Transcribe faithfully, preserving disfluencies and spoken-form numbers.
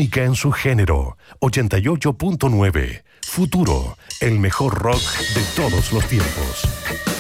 única en su género. ochenta y ocho punto nueve. Futuro, el mejor rock de todos los tiempos.